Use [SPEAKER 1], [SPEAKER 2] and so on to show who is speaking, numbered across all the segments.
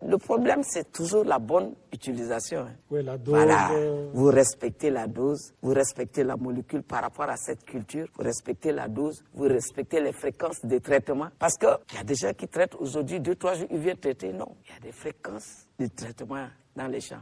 [SPEAKER 1] le problème, c'est toujours la bonne utilisation.
[SPEAKER 2] Oui, la dose.
[SPEAKER 1] Voilà, vous respectez la dose, vous respectez la molécule par rapport à cette culture, vous respectez la dose, vous respectez les fréquences de traitement. Parce qu'il y a des gens qui traitent aujourd'hui 2-3 jours, ils viennent traiter. Non, il y a des fréquences de traitement dans les champs.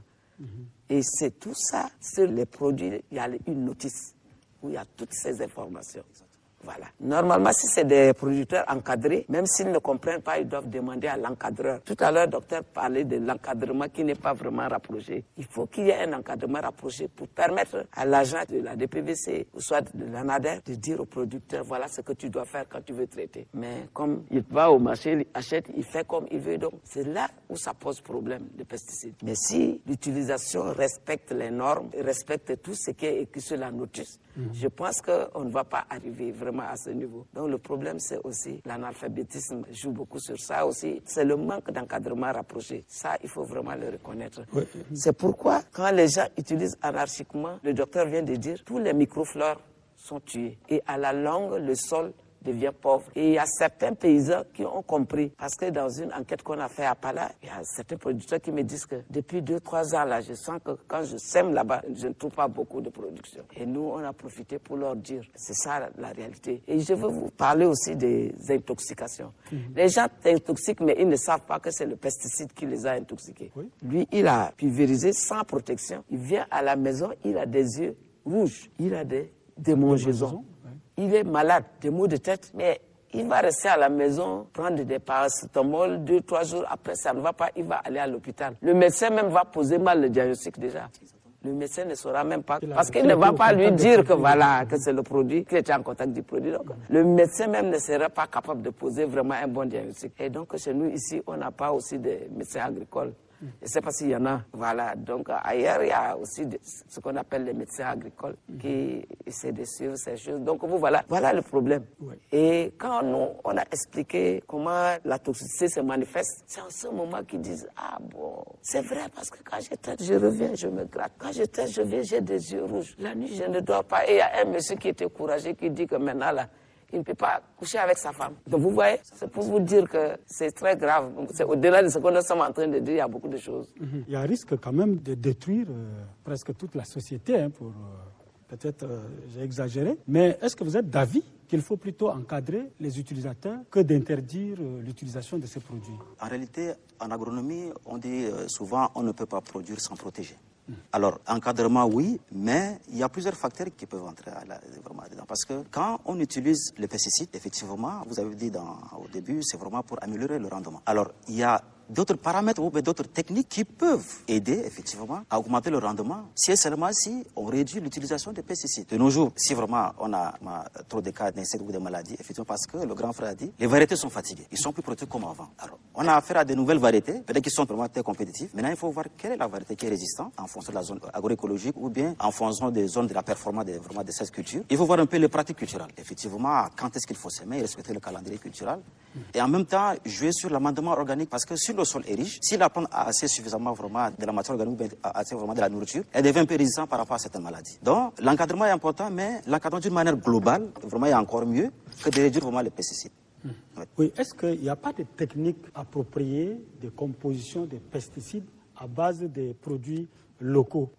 [SPEAKER 1] Et c'est tout ça, sur les produits, il y a une notice où il y a toutes ces informations. Voilà. Normalement, si c'est des producteurs encadrés, même s'ils ne comprennent pas, ils doivent demander à l'encadreur. Tout à l'heure, le docteur parlait de l'encadrement qui n'est pas vraiment rapproché. Il faut qu'il y ait un encadrement rapproché pour permettre à l'agent de la DPVC ou soit de l'ANADER de dire au producteur, voilà ce que tu dois faire quand tu veux traiter. Mais comme il va au marché, il achète, il fait comme il veut. Donc, c'est là où ça pose problème de pesticides. Mais si l'utilisation respecte les normes, respecte tout ce qui est écrit sur la notice, je pense qu'on ne va pas arriver vraiment à ce niveau. Donc le problème, c'est aussi l'analphabétisme joue beaucoup sur ça aussi. C'est le manque d'encadrement rapproché. Ça, il faut vraiment le reconnaître. Oui. C'est pourquoi, quand les gens utilisent anarchiquement, le docteur vient de dire, tous les microflores sont tués. Et à la longue, le sol devient pauvre. Et il y a certains paysans qui ont compris, parce que dans une enquête qu'on a fait à Pala, il y a certains producteurs qui me disent que depuis 2-3 ans là, je sens que quand je sème là-bas, je ne trouve pas beaucoup de production. Et nous, on a profité pour leur dire, c'est ça la réalité. Et je veux vous parler aussi des intoxications. Les gens s'intoxiquent, mais ils ne savent pas que c'est le pesticide qui les a intoxiqués. Oui. Lui, il a pulvérisé sans protection. Il vient à la maison, il a des yeux rouges, il a des démangeaisons. Il est malade, des maux de tête, mais il va rester à la maison, prendre des paracétamol, 2-3 jours après, ça ne va pas, il va aller à l'hôpital. Le médecin même va poser mal le diagnostic déjà. Le médecin ne saura même pas, parce qu'il ne va pas lui dire que voilà, que c'est le produit, qu'il était en contact du produit. Donc, le médecin même ne sera pas capable de poser vraiment un bon diagnostic. Et donc, chez nous, ici, on n'a pas aussi de médecins agricoles. Je ne sais pas s'il y en a. Voilà. Donc, ailleurs, il y a aussi ce qu'on appelle les médecins agricoles qui essaient de suivre ces choses. Donc, voilà le problème. Oui. Et quand on a expliqué comment la toxicité se manifeste, c'est en ce moment qu'ils disent, ah bon, c'est vrai parce que quand je traite, je reviens, je me gratte. Quand je traite, je viens, j'ai des yeux rouges. La nuit, je ne dors pas. Et il y a un monsieur qui était courageux qui dit que maintenant, là, il ne peut pas coucher avec sa femme. Donc vous voyez, c'est pour vous dire que c'est très grave. C'est au-delà de ce qu'on est en train de dire, il y a beaucoup de choses.
[SPEAKER 2] Il y a un risque quand même de détruire presque toute la société, pour peut-être j'ai exagéré. Mais est-ce que vous êtes d'avis qu'il faut plutôt encadrer les utilisateurs que d'interdire l'utilisation de ces produits?
[SPEAKER 3] En réalité, en agronomie, on dit souvent on ne peut pas produire sans protéger. Alors, encadrement, oui, mais il y a plusieurs facteurs qui peuvent entrer vraiment dedans. Parce que quand on utilise les pesticides, effectivement, vous avez dit au début, c'est vraiment pour améliorer le rendement. Alors, il y a d'autres paramètres ou d'autres techniques qui peuvent aider effectivement à augmenter le rendement si et seulement si on réduit l'utilisation des pesticides. De nos jours, si vraiment on a trop de cas d'insectes ou de maladies, effectivement parce que le grand frère a dit, les variétés sont fatiguées, ils sont plus protégés comme avant. Alors, on a affaire à de nouvelles variétés, peut-être qui sont vraiment très compétitives. Maintenant, il faut voir quelle est la variété qui est résistante en fonction de la zone agroécologique ou bien en fonction des zones de la performance de cette culture. Il faut voir un peu les pratiques culturelles. Effectivement, quand est-ce qu'il faut s'aimer, respecter le calendrier culturel et en même temps jouer sur l'amendement organique parce que si le sol est riche, si la plante a assez suffisamment vraiment de la matière organique ou assez vraiment de la nourriture, elle devient un peu résistante par rapport à certaines maladies. Donc, l'encadrement est important, mais l'encadrement d'une manière globale, vraiment, est encore mieux que de réduire vraiment les pesticides.
[SPEAKER 2] Oui, est-ce qu'il n'y a pas de technique appropriée de composition des pesticides à base des produits locaux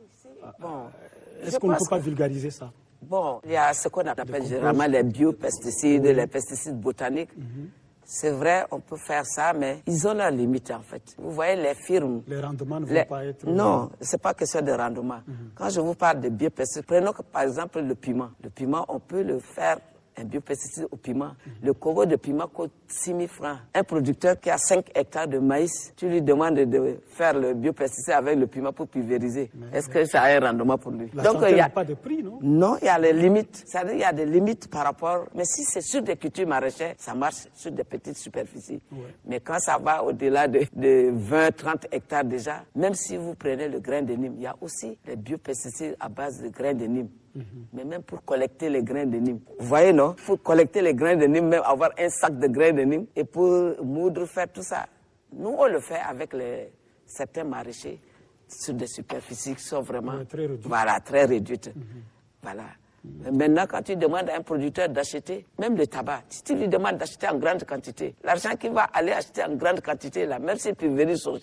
[SPEAKER 1] Bon,
[SPEAKER 2] est-ce qu'on ne peut pas vulgariser ça?
[SPEAKER 1] Bon, il y a ce qu'on appelle généralement les biopesticides, les pesticides botaniques. C'est vrai, on peut faire ça, mais ils ont leurs limites en fait. Vous voyez les firmes...
[SPEAKER 2] Les rendements ne vont pas être...
[SPEAKER 1] Non, c'est pas question de rendement. Quand je vous parle de biopesticides, prenons par exemple le piment. Le piment, on peut le faire, un biopesticide au piment. Le coco de piment coûte 6 000 francs. Un producteur qui a 5 hectares de maïs, tu lui demandes de faire le biopesticide avec le piment pour pulvériser. Est-ce que ça a un rendement pour lui?
[SPEAKER 2] Donc il n'y a pas de prix, non?
[SPEAKER 1] Non, il y a les limites. C'est-à-dire il y a des limites par rapport... Mais si c'est sur des cultures maraîchères, ça marche sur des petites superficies. Ouais. Mais quand ça va au-delà de 20-30 hectares déjà, même si vous prenez le grain de Nîmes, il y a aussi les biopesticides à base de grain de Nîmes. Mais même pour collecter les grains de Nîmes. Vous voyez, non? Il faut collecter les grains de Nîmes, même avoir un sac de grains de Nîmes. Et pour moudre, faire tout ça. Nous, on le fait avec certains maraîchers sur des superficies qui sont vraiment
[SPEAKER 2] très réduites.
[SPEAKER 1] Voilà, très réduites. Voilà. Maintenant, quand tu demandes à un producteur d'acheter, même le tabac, si tu lui demandes d'acheter en grande quantité, l'argent qu'il va aller acheter en grande quantité, là, même s'il pulvérise son